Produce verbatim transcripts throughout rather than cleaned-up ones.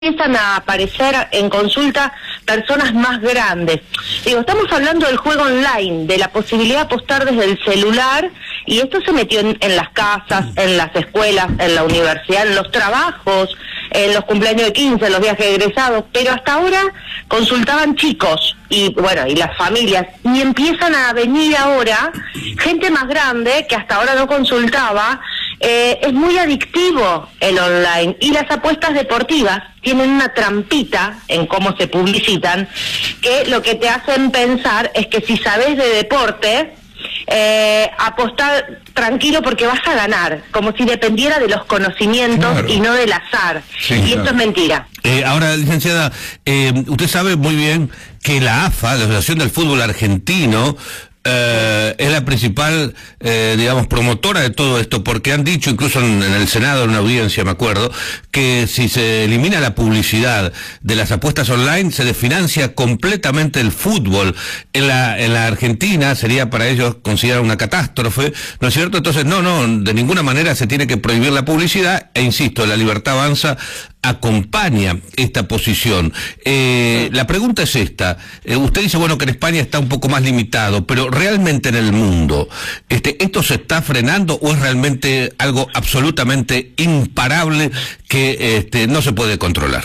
empiezan a aparecer en consulta personas más grandes. Digo, estamos hablando del juego online, de la posibilidad de apostar desde el celular, y esto se metió en, en las casas, en las escuelas, en la universidad, en los trabajos, en los cumpleaños de quince, en los viajes egresados, pero hasta ahora consultaban chicos y bueno, y las familias, y empiezan a venir ahora gente más grande que hasta ahora no consultaba. Eh, es muy adictivo el online, y las apuestas deportivas tienen una trampita en cómo se publicitan, que lo que te hacen pensar es que si sabes de deporte, eh, apostar tranquilo porque vas a ganar, como si dependiera de los conocimientos, claro, y no del azar. Sí, y claro, esto es mentira. Eh, ahora, licenciada, eh, usted sabe muy bien que la A F A, la Asociación del Fútbol Argentino, Eh, es la principal, eh, digamos, promotora de todo esto, porque han dicho, incluso en, en el Senado, en una audiencia, me acuerdo, que si se elimina la publicidad de las apuestas online, se desfinancia completamente el fútbol. En la, en la Argentina sería para ellos considerar una catástrofe, ¿no es cierto? Entonces, no, no, de ninguna manera se tiene que prohibir la publicidad, e insisto, la Libertad Avanza acompaña esta posición. Eh, la pregunta es esta, eh, usted dice, bueno, que en España está un poco más limitado, pero realmente en el mundo, este, ¿esto se está frenando o es realmente algo absolutamente imparable que este, no se puede controlar?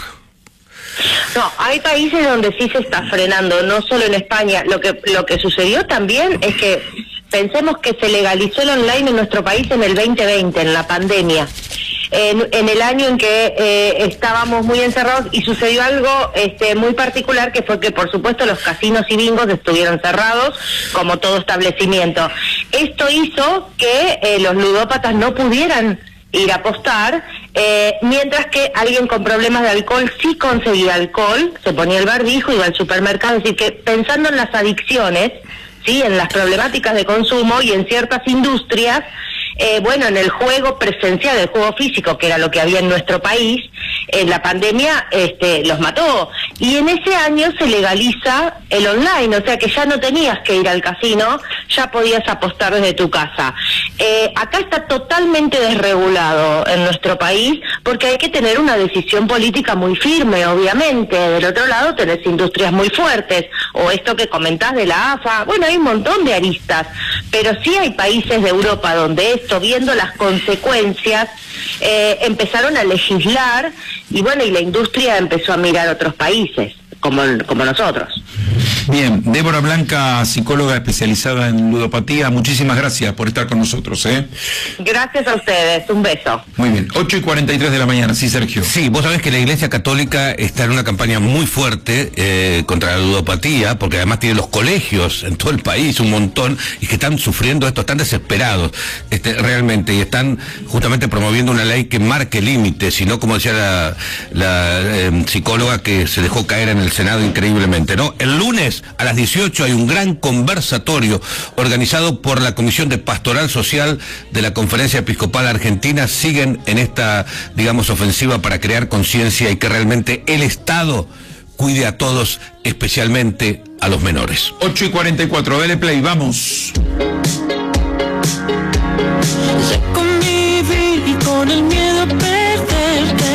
No, hay países donde sí se está frenando, no solo en España. Lo que, lo que sucedió también es que pensemos que se legalizó el online en nuestro país en el veinte veinte, en la pandemia. En, en el año en que eh, estábamos muy encerrados, y sucedió algo este, muy particular, que fue que por supuesto los casinos y bingos estuvieron cerrados, como todo establecimiento. Esto hizo que eh, los ludópatas no pudieran ir a apostar, eh, mientras que alguien con problemas de alcohol sí conseguía alcohol, se ponía el barbijo, iba al supermercado. Es decir, que pensando en las adicciones, sí, en las problemáticas de consumo y en ciertas industrias, Eh, bueno, en el juego presencial, el juego físico, que era lo que había en nuestro país, en la pandemia este, los mató. Y en ese año se legaliza el online, o sea que ya no tenías que ir al casino, ya podías apostar desde tu casa. Eh, acá está totalmente desregulado en nuestro país, porque hay que tener una decisión política muy firme, obviamente. Del otro lado tenés industrias muy fuertes, o esto que comentás de la A F A, bueno, hay un montón de aristas, pero sí hay países de Europa donde esto, viendo las consecuencias, eh, empezaron a legislar, y bueno, y la industria empezó a mirar a otros países, como, como nosotros. Bien, Débora Blanca, psicóloga especializada en ludopatía, muchísimas gracias por estar con nosotros, ¿eh? Gracias a ustedes, un beso. Muy bien, ocho y cuarenta y tres de la mañana, sí, Sergio. Sí, vos sabés que la Iglesia Católica está en una campaña muy fuerte eh, contra la ludopatía, porque además tiene los colegios en todo el país, un montón, y que están sufriendo esto, están desesperados, este, realmente, y están justamente promoviendo una ley que marque límites, sino como decía la, la eh, psicóloga, que se dejó caer en el Senado increíblemente, ¿no? El lunes a las dieciocho hay un gran conversatorio organizado por la Comisión de Pastoral Social de la Conferencia Episcopal Argentina. Siguen en esta, digamos, ofensiva para crear conciencia y que realmente el Estado cuide a todos, especialmente a los menores. ocho y cuarenta y cuatro, dale play, vamos. Sé convivir y con el miedo a perderte.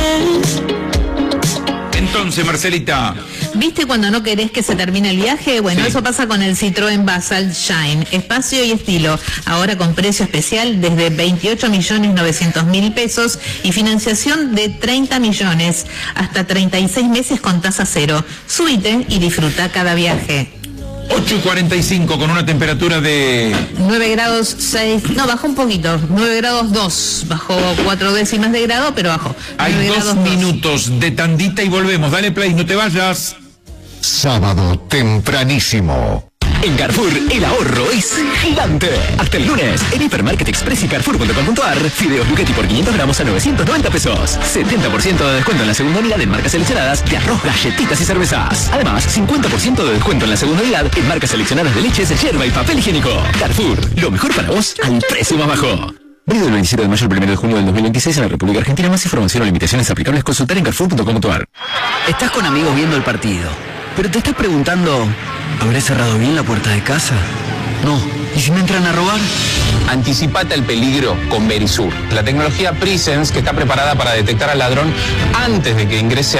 Entonces, Marcelita, ¿viste cuando no querés que se termine el viaje? Bueno, sí, eso pasa con el Citroën Basalt Shine. Espacio y estilo. Ahora con precio especial desde veintiocho millones novecientos mil pesos y financiación de treinta millones. Hasta treinta y seis meses con tasa cero. Subite y disfruta cada viaje. ocho y cuarenta y cinco con una temperatura de nueve grados seis, no, bajó un poquito, nueve grados dos, bajó cuatro décimas de grado, pero bajó. Hay dos minutos de tandita y volvemos. Dale play, no te vayas. Sábado tempranísimo. En Carrefour, el ahorro es gigante. Hasta el lunes, en Hipermarket Express y Carrefour punto com punto ar, fideos Luchetti por quinientos gramos a novecientos noventa pesos. setenta por ciento de descuento en la segunda unidad en marcas seleccionadas de arroz, galletitas y cervezas. Además, cincuenta por ciento de descuento en la segunda unidad en marcas seleccionadas de leches, yerba y papel higiénico. Carrefour, lo mejor para vos al precio más bajo. Válido del veintisiete de mayo al primero de junio del dos mil veintiséis en la República Argentina. Más información o limitaciones aplicables, consultar en Carrefour punto com punto ar. Estás con amigos viendo el partido, pero te estás preguntando, ¿habré cerrado bien la puerta de casa? No. ¿Y si me entran a robar? Anticipate al peligro con Verisur, la tecnología Presence que está preparada para detectar al ladrón antes de que ingrese